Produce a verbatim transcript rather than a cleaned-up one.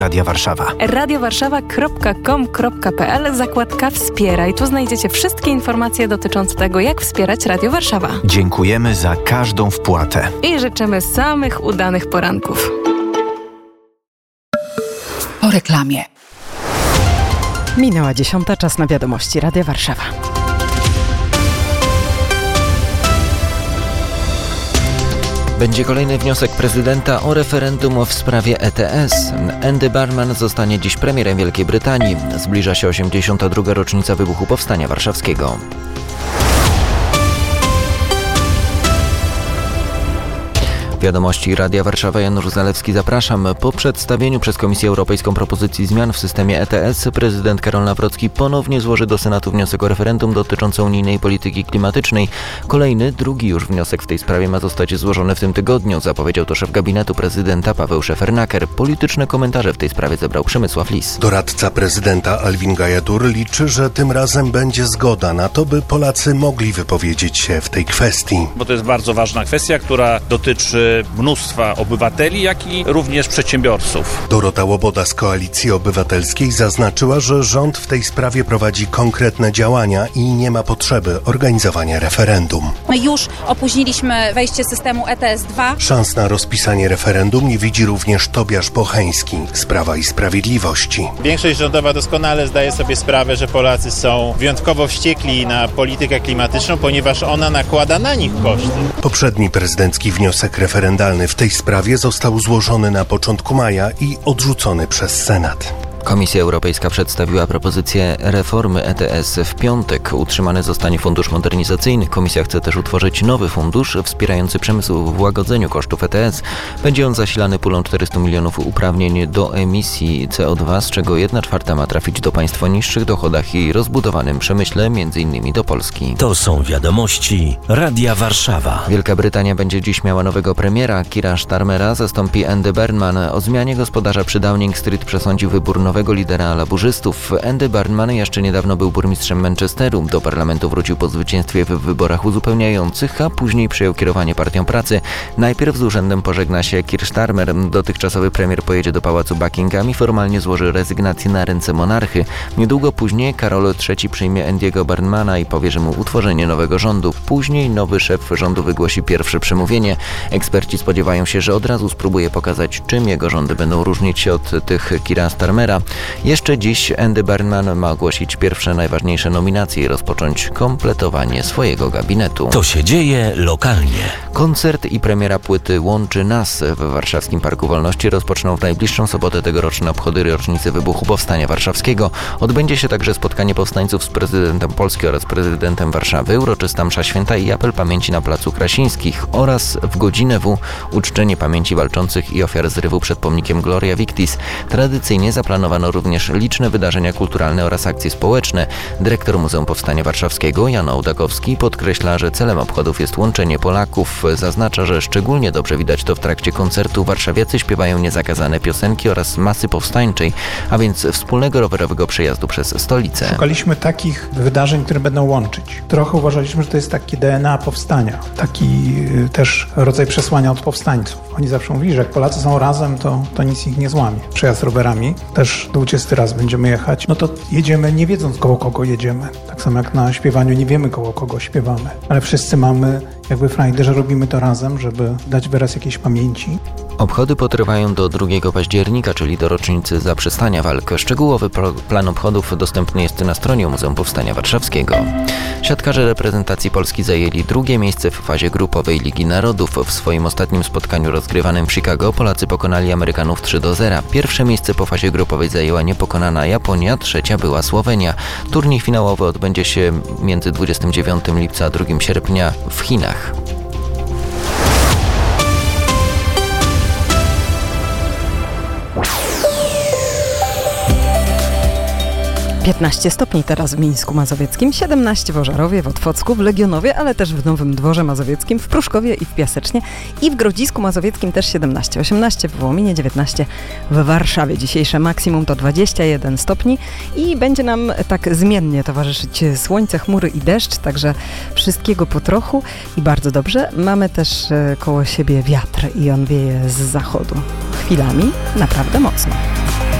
Radia Warszawa. radiowarszawa kropka com kropka pe el, zakładka Wspieraj. Tu znajdziecie wszystkie informacje dotyczące tego, jak wspierać Radio Warszawa. Dziękujemy za każdą wpłatę. I życzymy samych udanych poranków. Po reklamie. Minęła dziesiąta, czas na wiadomości Radia Warszawa. Będzie kolejny wniosek prezydenta o referendum w sprawie E T S. Andy Burnham zostanie dziś premierem Wielkiej Brytanii. Zbliża się osiemdziesiąta druga rocznica wybuchu Powstania Warszawskiego. Wiadomości Radia Warszawa, Janusz Zalewski, zapraszam. Po przedstawieniu przez Komisję Europejską propozycji zmian w systemie E T S prezydent Karol Nawrocki ponownie złoży do Senatu wniosek o referendum dotyczący unijnej polityki klimatycznej. Kolejny, drugi już wniosek w tej sprawie ma zostać złożony w tym tygodniu, zapowiedział to szef gabinetu prezydenta Paweł Szefernaker. Polityczne komentarze w tej sprawie zebrał Przemysław Lis. Doradca prezydenta Alvin Gajatur liczy, że tym razem będzie zgoda na to, by Polacy mogli wypowiedzieć się w tej kwestii. Bo to jest bardzo ważna kwestia, która dotyczy mnóstwa obywateli, jak i również przedsiębiorców. Dorota Łoboda z Koalicji Obywatelskiej zaznaczyła, że rząd w tej sprawie prowadzi konkretne działania i nie ma potrzeby organizowania referendum. My już opóźniliśmy wejście systemu E T S dwa. Szans na rozpisanie referendum nie widzi również Tobiasz Pocheński z Prawa i Sprawiedliwości. Większość rządowa doskonale zdaje sobie sprawę, że Polacy są wyjątkowo wściekli na politykę klimatyczną, ponieważ ona nakłada na nich koszty. Poprzedni prezydencki wniosek referendalny w tej sprawie został złożony na początku maja i odrzucony przez Senat. Komisja Europejska przedstawiła propozycję reformy E T S w piątek. Utrzymany zostanie fundusz modernizacyjny. Komisja chce też utworzyć nowy fundusz wspierający przemysł w łagodzeniu kosztów E T S. Będzie on zasilany pulą czterysta milionów uprawnień do emisji C O dwa, z czego jedna czwarta ma trafić do państw o niższych dochodach i rozbudowanym przemyśle, między innymi do Polski. To są wiadomości Radia Warszawa. Wielka Brytania będzie dziś miała nowego premiera. Keira Starmera zastąpi Andy Burnham. O zmianie gospodarza przy Downing Street przesądził wybór nowego lidera laburzystów. Andy Burnham jeszcze niedawno był burmistrzem Manchesteru. Do parlamentu wrócił po zwycięstwie w wyborach uzupełniających, a później przejął kierowanie partią pracy. Najpierw z urzędem pożegna się Keir Starmer. Dotychczasowy premier pojedzie do pałacu Buckingham i formalnie złoży rezygnację na ręce monarchy. Niedługo później Karol trzeci przyjmie Andy'ego Burnhama i powierzy mu utworzenie nowego rządu. Później nowy szef rządu wygłosi pierwsze przemówienie. Eksperci spodziewają się, że od razu spróbuje pokazać, czym jego rządy będą różnić się od tych Keira Starmera. Jeszcze dziś Andy Burnham ma ogłosić pierwsze najważniejsze nominacje i rozpocząć kompletowanie swojego gabinetu. To się dzieje lokalnie. Koncert i premiera płyty Łączy Nas w Warszawskim Parku Wolności rozpoczną w najbliższą sobotę tegoroczne obchody rocznicy wybuchu Powstania Warszawskiego. Odbędzie się także spotkanie powstańców z prezydentem Polski oraz prezydentem Warszawy, uroczysta msza święta i apel pamięci na Placu Krasińskich oraz w godzinę W uczczenie pamięci walczących i ofiar zrywu przed pomnikiem Gloria Victis. Tradycyjnie zaplanowano również liczne wydarzenia kulturalne oraz akcje społeczne. Dyrektor Muzeum Powstania Warszawskiego Jan Ołdakowski podkreśla, że celem obchodów jest łączenie Polaków. Zaznacza, że szczególnie dobrze widać to w trakcie koncertu. Warszawiacy śpiewają niezakazane piosenki oraz masy powstańczej, a więc wspólnego rowerowego przejazdu przez stolicę. Szukaliśmy takich wydarzeń, które będą łączyć. Trochę uważaliśmy, że to jest takie D N A powstania, taki też rodzaj przesłania od powstańców. Oni zawsze mówili, że jak Polacy są razem, to, to nic ich nie złamie. Przejazd rowerami, też dwudziesty raz będziemy jechać, no to jedziemy nie wiedząc, koło kogo jedziemy. Tak samo jak na śpiewaniu nie wiemy, koło kogo śpiewamy, ale wszyscy mamy jakby frajdę, że robimy to razem, żeby dać wyraz jakiejś pamięci. Obchody potrwają do drugiego października, czyli do rocznicy zaprzestania walk. Szczegółowy plan obchodów dostępny jest na stronie Muzeum Powstania Warszawskiego. Siatkarze reprezentacji Polski zajęli drugie miejsce w fazie grupowej Ligi Narodów. W swoim ostatnim spotkaniu rozgrywanym w Chicago Polacy pokonali Amerykanów trzy do zera. Pierwsze miejsce po fazie grupowej zajęła niepokonana Japonia, trzecia była Słowenia. Turniej finałowy odbędzie się między dwudziestego dziewiątego lipca a drugiego sierpnia w Chinach. piętnaście stopni teraz w Mińsku Mazowieckim, siedemnaście w Ożarowie, w Otwocku, w Legionowie, ale też w Nowym Dworze Mazowieckim, w Pruszkowie i w Piasecznie i w Grodzisku Mazowieckim też siedemnaście, osiemnaście w Wołominie, dziewiętnaście w Warszawie. Dzisiejsze maksimum to dwadzieścia jeden stopni i będzie nam tak zmiennie towarzyszyć słońce, chmury i deszcz, także wszystkiego po trochu i bardzo dobrze. Mamy też koło siebie wiatr i on wieje z zachodu. Chwilami naprawdę mocno.